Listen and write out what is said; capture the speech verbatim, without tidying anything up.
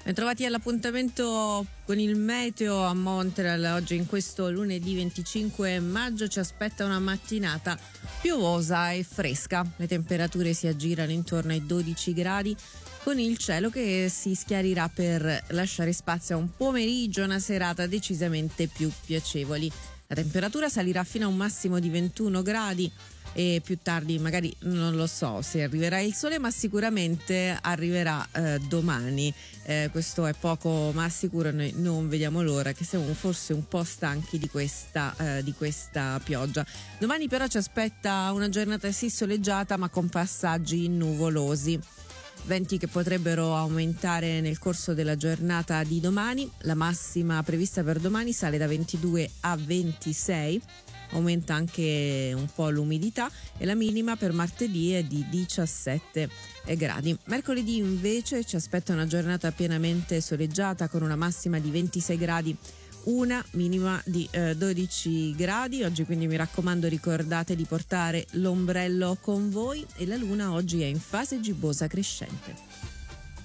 Trovati all'appuntamento con il meteo a Montreal. Oggi, in questo lunedì venticinque maggio, ci aspetta una mattinata piovosa e fresca. Le temperature si aggirano intorno ai dodici gradi, con il cielo che si schiarirà per lasciare spazio a un pomeriggio e una serata decisamente più piacevoli. La temperatura salirà fino a un massimo di ventuno gradi e più tardi magari non lo so se arriverà il sole, ma sicuramente arriverà eh, domani. Eh, questo è poco ma sicuro. Noi non vediamo l'ora, che siamo forse un po' stanchi di questa, eh, di questa pioggia. Domani però ci aspetta una giornata sì soleggiata, ma con passaggi nuvolosi. Venti che potrebbero aumentare nel corso della giornata di domani. La massima prevista per domani sale da ventidue a ventisei, aumenta anche un po' l'umidità, e la minima per martedì è di diciassette gradi. Mercoledì invece ci aspetta una giornata pienamente soleggiata con una massima di ventisei gradi, una minima di eh, dodici gradi. Oggi quindi mi raccomando, ricordate di portare l'ombrello con voi, e la luna oggi è in fase gibbosa crescente.